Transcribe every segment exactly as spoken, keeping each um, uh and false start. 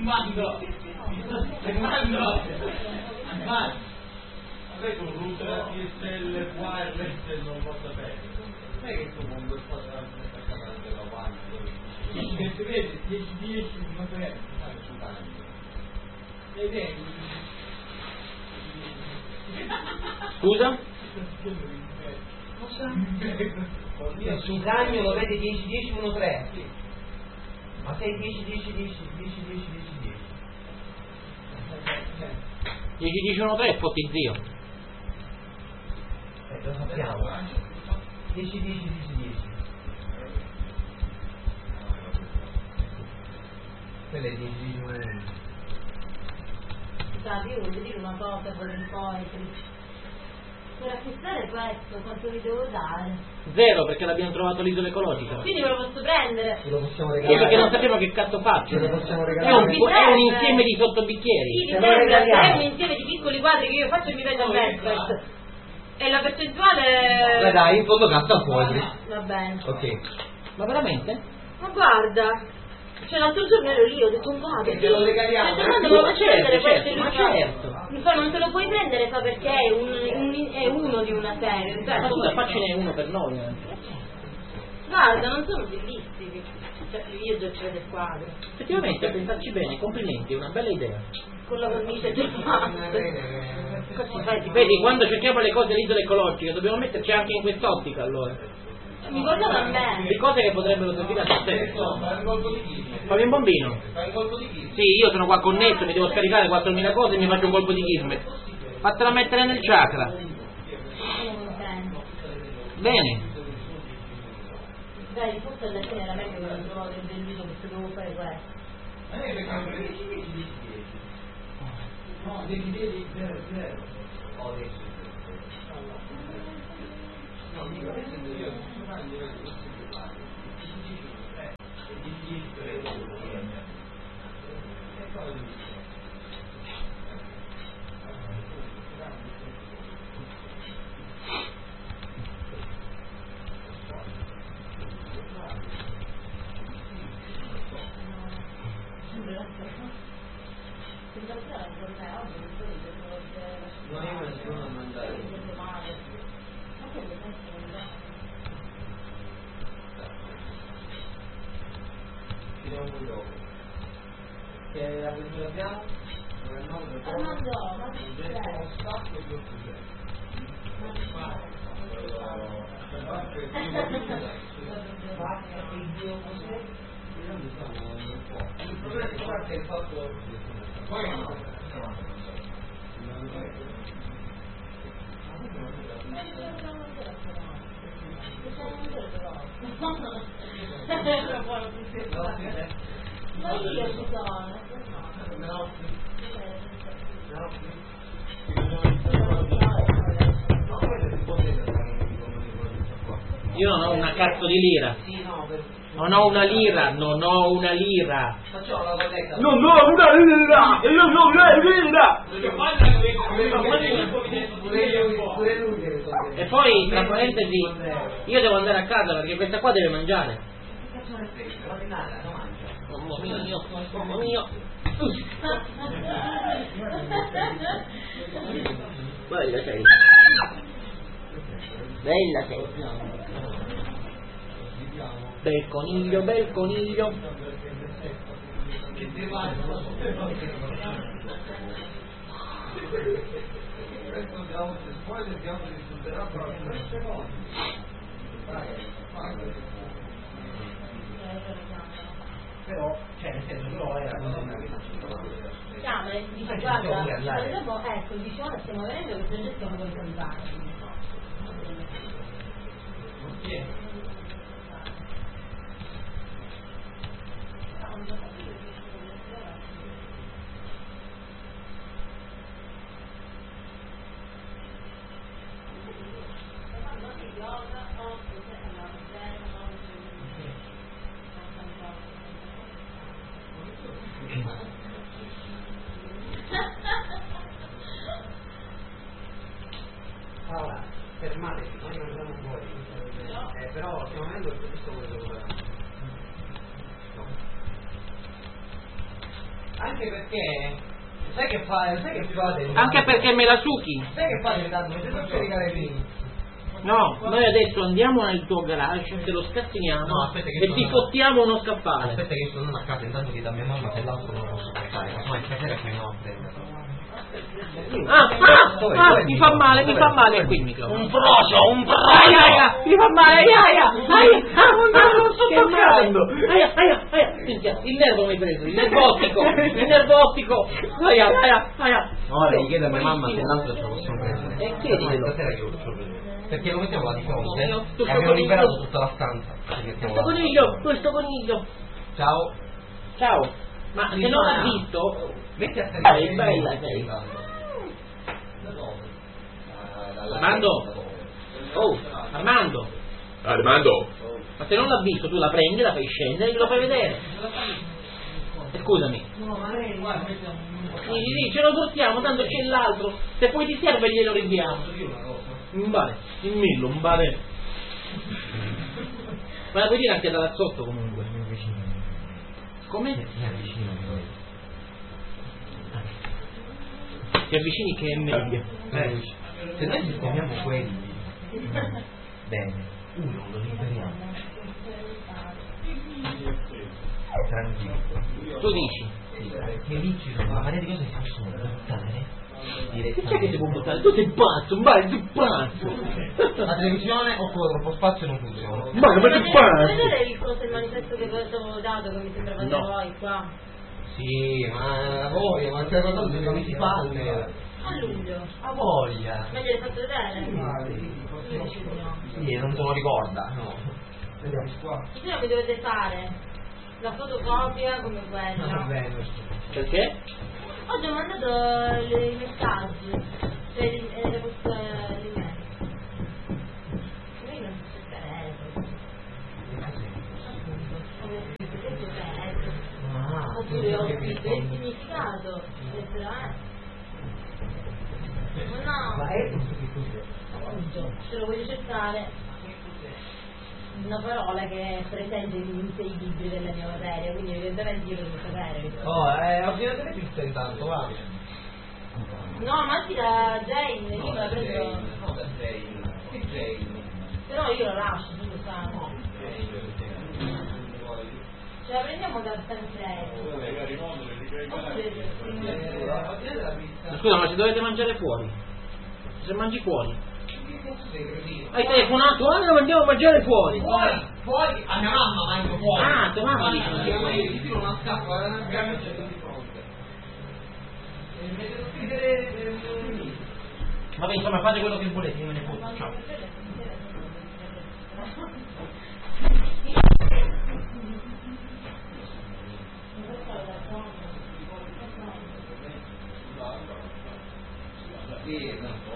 Armando! Armando! Armando! Vabbè, con router D S L wireless non lo sapete. Non è che tu con questa cosa sta parlando della wireless. Che si vede, dieci dieci, non è e vedi? Scusa? Sul cranio lo vede dieci dieci uno tre. Ma sei dieci dieci dieci dieci dieci dieci dieci dieci dieci uno tre è fotti zio. Eh, lo sappiamo. dieci dieci dieci dieci. Quello è dieci dieci uno uno. Io voglio dire una cosa per il poetry. Per acquistare questo, quanto vi devo dare? Zero, perché l'abbiamo trovato all'isola ecologica. Quindi me lo posso prendere? Ce lo possiamo Sì, regalare. perché non sappiamo che cazzo faccio. Ce lo possiamo È regalare. un, è un insieme di sottobicchieri. Sì, mi Se lo sembra, regaliamo. è un insieme di piccoli quadri che io faccio e mi vendo a Vestas. E la percentuale... Beh dai, in fondo cazzo fuori. Va bene. Ok. Ma veramente? Ma guarda, cioè l'altro giorno ero lì, ho detto un quadro. Perché lo regaliamo? Ho detto, "Quando me lo Ma puoi prendere certo, questo?" E lui ma fa, certo. mi fa, non te lo puoi prendere, fa, perché è, un, un- è uno di una serie. Cioè, Ma scusa, faccene uno per noi. eh. guarda, non sono bellissimi. Cioè, io già ci vedo il quadro. Effettivamente, a pensarci bene, complimenti, è una bella idea. Con la cornice già fatta. Così fai tipo... Vedi, quando cerchiamo le cose all'isola ecologica dobbiamo metterci anche in quest'ottica allora. Mi guardano a me. Di cose che potrebbero servire a te stesso. Fai un colpo di chimica. Fammi un bombino. Fai un colpo di chimica. Sì, io sono qua connesso, mi devo scaricare quattromila cose e mi faccio un colpo di kismet. Fatela mettere nel chakra. Sono contento. Bene. Dai, forse alla fine era meglio che non trovo del velluto che se devo fare questo. Eh, perché non dieci dieci dieci dieci. No, dieci dieci zero zero. Oh, dieci no, dico, adesso io sto facendo il livello cellulare. dieci dieci tre e dieci dieci tre. E poi lo dico. Non è nessuno a mangiare. Finiamo qui dopo. Che avventura abbiamo? Armando, ma che c'è? Stacco più il problema è il fatto poi Ma io ci sono. Io non ho una cazzo di lira. Sì, no, per... Non ho una lira, non ho una lira. Facciamo la colletta. Non ho una lira! Io non ho una lira! Pure lui deve togliere. E poi, tra parentesi, io devo andare a casa perché questa qua deve mangiare. Mamma mia, mamma mia. Bella sei. Bella sei. Bel coniglio, bel coniglio. Però, cioè, nel senso, però era Chiama e dice, guarda, vedremo, ecco, dice, ora stiamo vedendo che se stiamo con i contatti. Paola, fermatevi, noi mangiamo fuori. Eh, Anche perché, sai che fa, sai che fate? Anche perché me la succhi. Sai che fate intanto? Mettete a caricare prima. No, noi adesso andiamo nel tuo garage, te lo scassiniamo No, aspetta che e sono- ti fottiamo uno scaffale. Aspetta che io sono a casa, intanto ti da mia mamma che l'altro non lo posso portare, ma stasera che andiamo a prendere. Ah, ah, ah, mi fa male, mi fa male qui il microfono. Un proso, un Aia, aia, mi fa male, aia, aia, aia, ah, non lo sto toccando. Aia, aia, aia, minchia, il nervo mi hai preso, il nervo ottico, il nervo ottico. Aia, aia, aia. Ora gli chiedo a mia mamma se l'altro ce lo possiamo prendere. E chiediglielo. Stasera che lo faccio prendere. Perché lo mettiamo là di fronte Io, tu e sto abbiamo coniglio. liberato tutta la stanza. Ci mettiamo Questo là. coniglio, questo coniglio. Ciao. Ciao. Ma se non l'ha visto, Metti a eh, caricare. è bella, sei. Armando. Oh, Armando. Armando, Ma se non l'ha visto, tu la prendi, la fai scendere e lo fai vedere. E scusami. Sì, sì, ce lo portiamo, tanto c'è l'altro. Se poi ti serve glielo ridiamo. Un vale, il millo, un vale. Ma la puoi dire anche da là sotto comunque. Come? Mi avvicino a noi. Ti avvicini che è meglio. Eh, se noi sistemiamo quelli, bene, uno lo liberiamo. Tranquillo. Tu dici? Sì, perché lì ci sono una marea di cose che si possono buttare. Che c'è che si può buttare? Tu sei pazzo, un vale, sei pazzo. La televisione occupa troppo spazio e non funziona. Ma come sei pazzo? vedere il coso il manifesto che vi avevo dato che mi sembrava di No. voi qua Sì, ma a voglia, ma c'è qualcosa che non si fa almeno. a luglio A voglia. ma gliel'hai fatto vedere? Io dicevo no. Sì, non se lo ricorda, no. Ci mi dovete fare la fotocopia come Va quella. bene. Perché? Oggi ho mandato le- i messaggi per il- eh, le vostre email. Io non so per Ah, oppure ho scritto il significato lettera eh. Ma Ma no, è questo che cos'è? appunto, se lo voglio cercare una parola che è presente in sei libri della mia materia, quindi evidentemente io lo devo sapere. Oh, eh, ho finito le piste intanto, va. No, ma sì da Jane, io la prendo. Però io la lascio, tu lo sai. Ce la prendiamo da Tancredo. Scusa, ma se dovete mangiare fuori? Se mangi fuori? Hai telefonato? Ah, andiamo a mangiare fuori. Fuori, fuori, a mia mamma mangio fuori. Ah, tua mamma dice Ma mangiare io fuori. ti tiro una scatola, una camicia di fronte. E mi devo scrivere... Vabbè, insomma, fate quello che volete, io me ne foto. Ciao. Sì, no.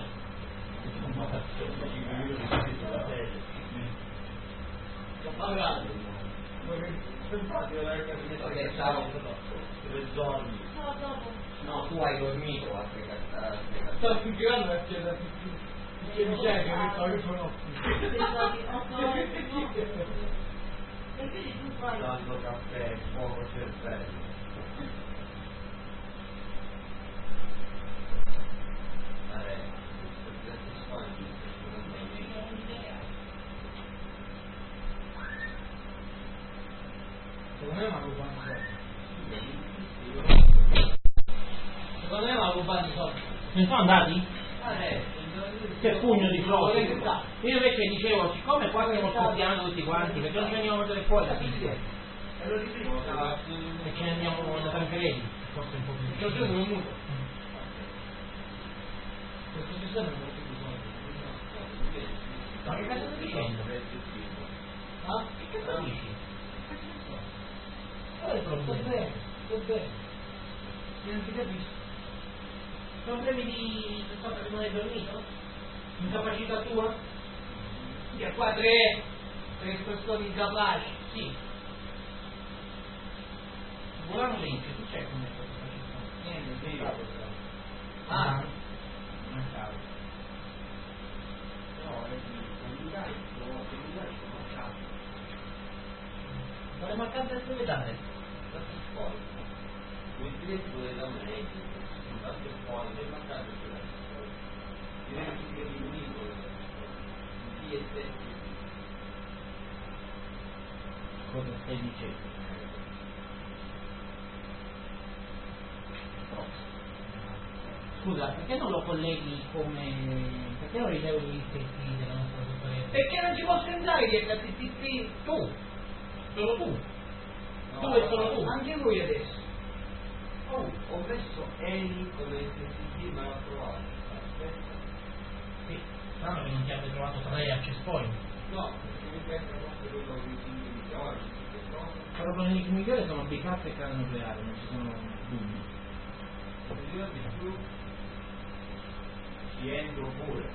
Ok, ciao. No, tu hai dormito a fregazzare. Sto spiegando perché che mi c'è che mi sto io Dando caffè, fuoco cervello. Secondo me mi ha rubato i soldi. Secondo me mi ha rubato i soldi. Ne sono andati? Eh, Che pugno di frotte. Io invece dicevo, siccome qua stiamo scoppiando tutti quanti, perché non ci andiamo a mettere fuori la pizza? E ce ne andiamo da Tancredi, forse un po' più. Io sono un muto. Questo sistema non è più Ma che cazzo stai dicendo? ah? Che cazzo dici? Eh, sto bene, sto bene. Non ti capisco. Problemi di per cosa che non hai dormito? Incapacità tua? Che qua tre, tre persone incapaci. Sì. Volano lente, tu c'è come capacità? Niente, sì. Ah, non cavo. No, è di carico, di carico, non cavo. quale mancanza deve dare? l'infinito potete da un meglio, infatti un po' non è mancato il telefono, direi che è diminuito, di effetti. Cosa stai dicendo? Scusa, perché non lo colleghi come... perché non rilevi gli iscritti della nostra dottoressa? Perché non ci posso entrare dietro a T T P? Tu! Solo tu! No, tu e solo tu! Anche lui adesso. Oh, ho messo Eni come S S D, ma l'ho trovato. Aspetta. Sì, strano che non ti abbia trovato tre access point. No, perché mi pensa forse quello che si indica oggi. I problemi migliori sono backup e carne nucleare, non ci sono dubbi. Se di più ci entro pure.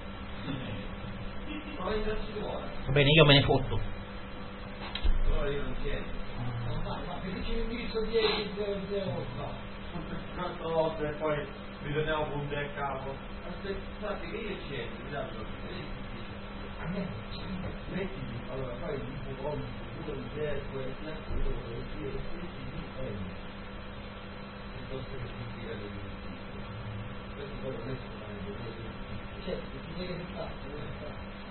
Ma non ci vuole. Va bene, io me ne fotto. Allora io non ci entro. Ma, ma che dice l'indirizzo dieci zero zero no. Un'altra volta e poi bisogniamo puntare a capo. Aspettate che io ci entro, mi danno A me, mettiti, allora fai il tipo con pure un zero, questo è quello che vuol dire, questo è il piuttosto che significa del questo poi non è solamente certo, si vede che fa,